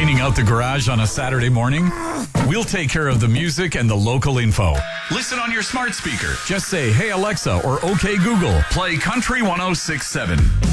Cleaning out the garage on a Saturday morning? We'll take care of the music and the local info. Listen on your smart speaker. Just say, "Hey Alexa," or "Okay Google, play Country 106.7."